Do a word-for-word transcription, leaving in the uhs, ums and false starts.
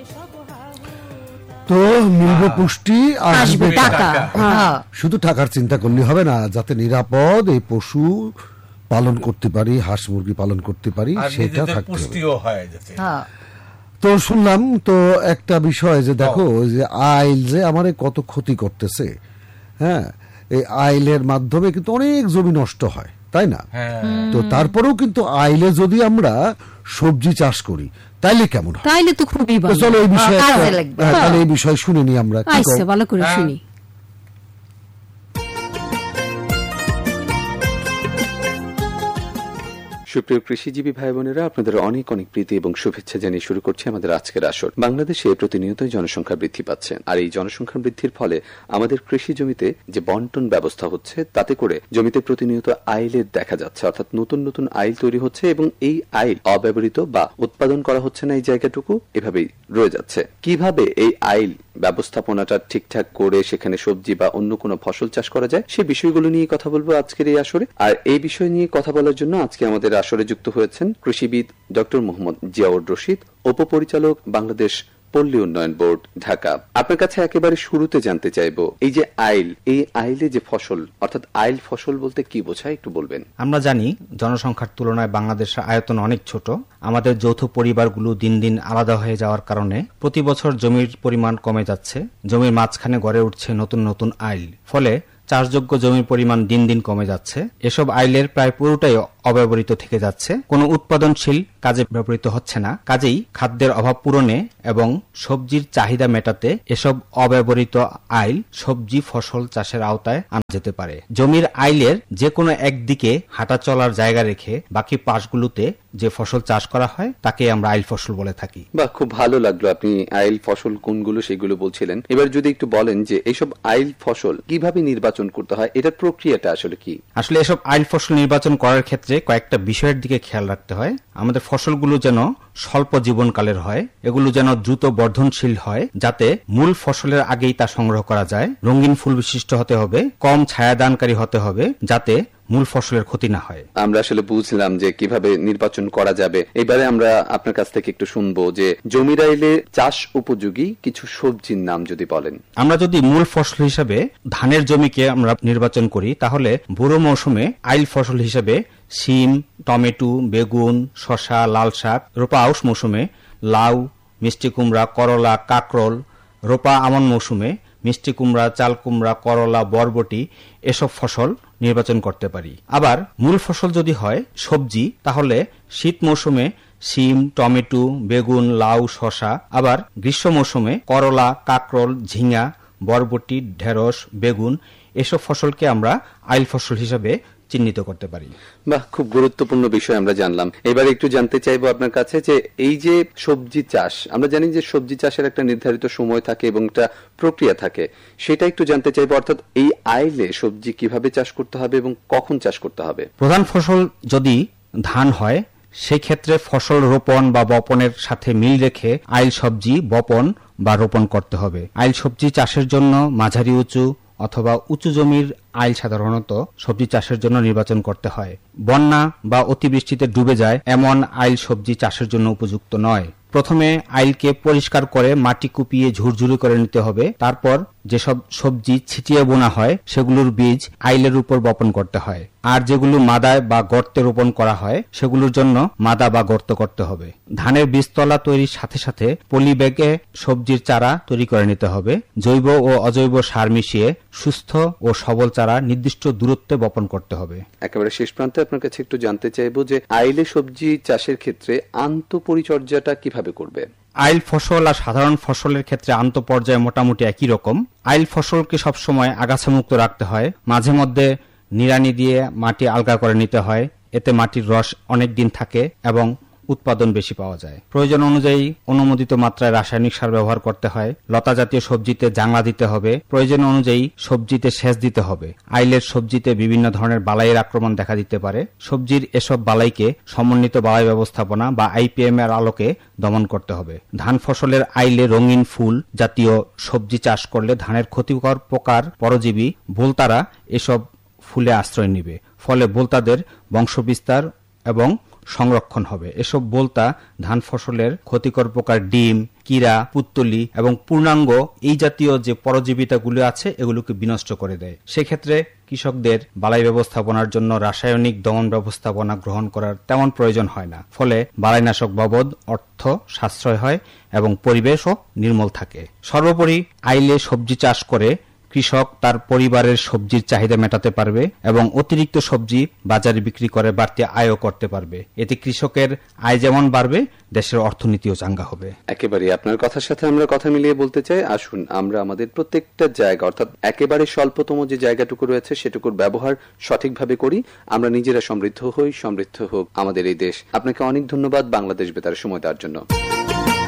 তো মিলবে পুষ্টি, আসবে টাকা। হ্যাঁ, শুধু টাকার চিন্তা করলে হবে না, যাতে নিরাপদ এই পশু পালন করতে পারি, হাঁস মুরগি পালন করতে পারি, সেটা থাকতে হবে। তো শুনলাম তো একটা বিষয় যে দেখো যে আইল যে আমার কত ক্ষতি করতেছে। হ্যাঁ, এই আইলের মাধ্যমে কিন্তু অনেক জমি নষ্ট হয়, তাই না? তো তারপরেও কিন্তু আইলে যদি আমরা সবজি চাষ করি তাইলে কেমন হয়? তাইলে তো খুবই ভালো। চলো এই বিষয়ে তাহলে এই বিষয় শুনে নি আমরা, আচ্ছা ভালো করে শুনি। সুপ্রিয় কৃষিজীবী ভাই বোনেরা, আপনাদের অনেক অনেক প্রীতি এবং শুভেচ্ছা জানিয়ে শুরু করছি আমাদের আজকের আসর। বাংলাদেশে প্রতিনিয়তই জনসংখ্যা বৃদ্ধি পাচ্ছে, আর এই জনসংখ্যা বৃদ্ধির ফলে আমাদের কৃষি জমিতে যে বন্টন ব্যবস্থা হচ্ছে, তাতে করে জমিতে প্রতিনিয়ত আইলের দেখা যাচ্ছে, অর্থাৎ নতুন নতুন আইল তৈরি হচ্ছে এবং এই আইল অব্যবহৃত বা উৎপাদন করা হচ্ছে না, এই জায়গাটুকু এভাবেই রয়ে যাচ্ছে। কিভাবে এই আইল ব্যবস্থাপনাটা ঠিকঠাক করে সেখানে সবজি বা অন্য কোনো ফসল চাষ করা যায়, সেই বিষয়গুলো নিয়ে কথা বলবো আজকের এই আসরে। আর এই বিষয় নিয়ে কথা বলার জন্য আজকে আমাদের আসরে যুক্ত হয়েছেন কৃষিবিদ ডক্টর মোহাম্মদ জিয়াউর রশিদ, উপপরিচালক, বাংলাদেশ পল্লী উন্নয়ন বোর্ড, ঢাকা। আপনার কাছে একেবারে শুরুতে জানতে চাইবো, এই যে আইল, এই আইলে যে ফসল, অর্থাৎ আইল ফসল বলতে কি বোঝায় একটু বলবেন? আমরা জানি জনসংখ্যার তুলনায় বাংলাদেশের আয়তন অনেক ছোট। আমাদের যৌথ পরিবারগুলো দিন দিন আলাদা হয়ে যাওয়ার কারণে প্রতি বছর জমির পরিমাণ কমে যাচ্ছে। জমির মাঝখানে গড়ে উঠছে নতুন নতুন আইল, ফলে চাষযোগ্য জমির পরিমাণ দিন দিন কমে যাচ্ছে। এসব আইলের প্রায় পুরোটাই অব্যবহৃত থেকে যাচ্ছে, কোনো উৎপাদনশীল কাজে ব্যবহৃত হচ্ছে না। কাজেই খাদ্যের অভাব পূরণে এবং সবজির চাহিদা মেটাতে এসব অব্যবহৃত আইল সবজি ফসল চাষের আওতায় আনা যেতে পারে। জমির আইলের যে কোনো একদিকে হাঁটা চলার জায়গা রেখে বাকি পাশগুলোতে যে ফসল চাষ করা হয় তাকে আমরা আইল ফসল বলে থাকি। বা খুব ভালো লাগলো আপনি আইল ফসল কোনগুলো সেগুলো বলছিলেন। এবার যদি একটু বলেন যে এইসব আইল ফসল কিভাবে নির্বাচন করতে হয়, এটার প্রক্রিয়াটা আসলে কি? আসলে এসব আইল ফসল নির্বাচন করার ক্ষেত্রে কয়েকটা বিষয়ের দিকে খেয়াল রাখতে হয়। আমাদের ফসলগুলো যেন স্বল্প জীবনকালের হয়, এগুলো যেন দ্রুত বর্ধনশীল হয়, যাতে মূল ফসলের আগেই তা সংগ্রহ করা যায়। রঙিন ফুল বিশিষ্ট হতে হবে, কম ছায়াদানকারী হতে হবে, যাতে মূল ফসলের ক্ষতি না হয়। আমরা আসলে বুঝলাম যে কিভাবে নির্বাচন করা যাবে। এবারে আমরা আপনার কাছ থেকে একটু শুনবো যে জমির আইলে চাষ উপযোগী কিছু সবজির নাম যদি বলেন। আমরা যদি মূল ফসল হিসাবে ধানের জমিকে আমরা নির্বাচন করি, তাহলে বুড়ো মৌসুমে আইল ফসল হিসাবে শিম, টমেটো, বেগুন, শসা, লাল শাক। রোপা আউশ মৌসুমে লাউ, মিষ্টি কুমড়া, করলা, কাকরোল। রোপা আমন মৌসুমে মিষ্টি কুমড়া, চাল কুমড়া, করলা, বরবটি এসব ফসল নির্বাচন করতে পারি। আবার মূল ফসল যদি হয় সবজি, তাহলে শীত মৌসুমে শিম, টমেটো, বেগুন, লাউ, শসা। আবার গ্রীষ্ম মৌসুমে করলা, কাকরোল, ঝিঙা, বরবটি, ঢেঁড়স, বেগুন এসব ফসলকে আমরা আইল ফসল হিসাবে চিহ্নিত করতে পারি। বাহ, খুব গুরুত্বপূর্ণ বিষয় আমরা জানলাম। এবার একটু জানতে চাইবো আপনার কাছে যে এই যে সবজি চাষ, আমরা জানি যে সবজি চাষের একটা নির্ধারিত সময় থাকে এবং একটা প্রক্রিয়া থাকে, সেটা একটু জানতে চাইবো। অর্থাৎ এই আইলে সবজি কিভাবে চাষ করতে হবে এবং কখন চাষ করতে হবে? প্রধান ফসল যদি ধান হয়, সেই ক্ষেত্রে ফসল রোপণ বা বপনের সাথে মিল রেখে আইল সবজি বপন বা রোপণ করতে হবে। আইল সবজি চাষের জন্য মাঝারি উঁচু অথবা উঁচু জমির আইল সাধারণত সবজি চাষের জন্য নির্বাচন করতে হয়। বন্যা বা অতিবৃষ্টিতে ডুবে যায় এমন আইল সবজি চাষের জন্য উপযুক্ত নয়। প্রথমে আইলকে পরিষ্কার করে মাটি কুপিয়ে ঝুরঝুরি করে নিতে হবে। তারপর যেসব সবজি ছিটিয়ে বোনা হয় সেগুলোর বীজ আইলের উপর বপন করতে হয়। আর যেগুলো মাদায় বা গর্তে রোপণ করা হয় সেগুলোর জন্য মাদা বা গর্ত করতে হবে। ধানের বীজতলা তৈরির সাথে সাথে পলি ব্যাগে সবজির চারা তৈরি করে নিতে হবে। জৈব ও অজৈব সার মিশিয়ে সুস্থ ও সবল চারা নির্দিষ্ট দূরত্বে বপন করতে হবে। একেবারে শেষ প্রান্তে আপনার কাছে একটু জানতে চাইবো যে আইলে সবজি চাষের ক্ষেত্রে আন্তঃপরিচর্যাটা কিভাবে করবে? আইল ফসল আর সাধারণ ফসলের ক্ষেত্রে আন্তঃপর্যায় মোটামুটি একই রকম। আইল ফসলকে সবসময় আগাছামুক্ত রাখতে হয়। মাঝে মধ্যে নিড়ানি দিয়ে মাটি আলগা করে নিতে হয়, এতে মাটির রস অনেক দিন থাকে এবং উৎপাদন বেশি পাওয়া যায়। প্রয়োজন অনুযায়ী অনুমোদিত মাত্রায় রাসায়নিক সার ব্যবহার করতে হয়। লতা জাতীয় সবজিতে জাংলা দিতে হবে। প্রয়োজন অনুযায়ী সবজিতে সেচ দিতে হবে। আইলের সবজিতে বিভিন্ন ধরনের বালাইয়ের আক্রমণ দেখা দিতে পারে। সবজির এসব বালাইকে সমন্বিত বালাই ব্যবস্থাপনা বা আইপিএম এর আলোকে দমন করতে হবে। ধান ফসলের আইলে রঙিন ফুল জাতীয় সবজি চাষ করলে ধানের ক্ষতিকর পোকার পরজীবী বোলতারা এসব ফুলে আশ্রয় নিবে, ফলে বোলতাদের বংশবিস্তার এবং সংরক্ষণ হবে। এসব বলতা ধান ফসলের ক্ষতিকর প্রকার ডিম, কিরা, পুত্তলি এবং পূর্ণাঙ্গ এই জাতীয় যে পরজীবিতাগুলো আছে এগুলোকে বিনষ্ট করে দেয়। সেক্ষেত্রে কৃষকদের বালাই ব্যবস্থাপনার জন্য রাসায়নিক দমন ব্যবস্থাপনা গ্রহণ করার তেমন প্রয়োজন হয় না। ফলে বালাইনাশক বাবদ অর্থ সাশ্রয় হয় এবং পরিবেশও নির্মল থাকে। সর্বোপরি আইলে সবজি চাষ করে কৃষক তার পরিবারের সবজির চাহিদা মেটাতে পারবে এবং অতিরিক্ত সবজি বাজারে বিক্রি করে বাড়তি আয়ও করতে পারবে। এতে কৃষকের আয় যেমন বাড়বে, দেশের অর্থনীতিও চাঙ্গা হবে। একেবারে আপনার কথার সাথে আমরা কথা মিলিয়ে বলতে চাই, আসুন আমরা আমাদের প্রত্যেকটা জায়গা অর্থাৎ একেবারে স্বল্পতম যে জায়গাটুকু রয়েছে সেটুকুর ব্যবহার সঠিকভাবে করি, আমরা নিজেরা সমৃদ্ধ হই, সমৃদ্ধ হোক আমাদের এই দেশ। আপনাকে অনেক ধন্যবাদ বাংলাদেশ বেতার সময় দেওয়ার জন্য।